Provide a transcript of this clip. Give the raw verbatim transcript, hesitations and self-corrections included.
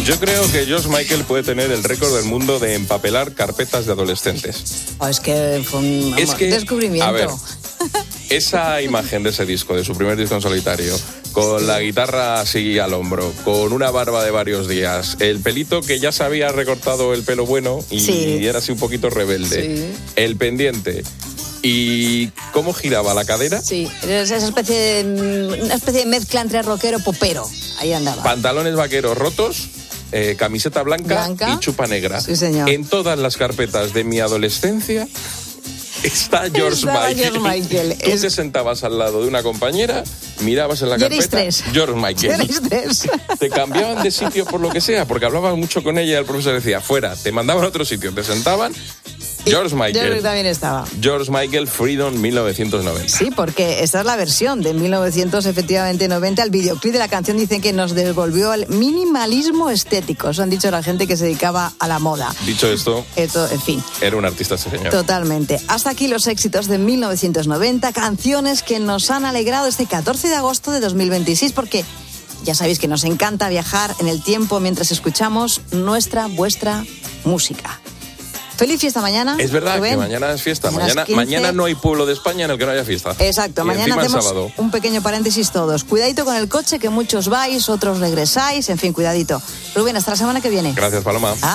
Yo creo que George Michael puede tener el récord del mundo de empapelar carpetas de adolescentes. Oh, es que fue un es que, descubrimiento. A ver, esa imagen de ese disco, de su primer disco en solitario, con la guitarra así al hombro, con una barba de varios días, el pelito que ya se había recortado el pelo bueno y, sí. y era así un poquito rebelde, sí. el pendiente y cómo giraba la cadera. Sí, esa especie de, una especie de mezcla entre rockero y popero, ahí andaba. Pantalones vaqueros rotos, eh, camiseta blanca, blanca y chupa negra. Sí, señor. En todas las carpetas de mi adolescencia está George Estaba Michael. George Michael. Tú es... te sentabas al lado de una compañera, mirabas en la carpeta, tres. George Michael. tres. Te cambiaban de sitio por lo que sea, porque hablaban mucho con ella y el profesor decía, fuera, te mandaban a otro sitio, te sentaban... George Michael. George también estaba. George Michael, Freedom, mil novecientos noventa. Sí, porque esta es la versión de mil novecientos noventa. El videoclip de la canción dicen que nos devolvió al minimalismo estético. Eso han dicho la gente que se dedicaba a la moda. Dicho esto, esto en fin. Era un artista ese señor. Totalmente. Hasta aquí los éxitos de mil novecientos noventa, canciones que nos han alegrado este catorce de agosto de dos mil veintiséis, porque ya sabéis que nos encanta viajar en el tiempo mientras escuchamos nuestra, vuestra música. Feliz fiesta mañana. Es verdad Rubén. que mañana es fiesta. Mañana, mañana, mañana no hay pueblo de España en el que no haya fiesta. Exacto. Y mañana hacemos sábado. un pequeño paréntesis todos. Cuidadito con el coche, que muchos vais, otros regresáis. En fin, cuidadito. Rubén, hasta la semana que viene. Gracias, Paloma. Ah.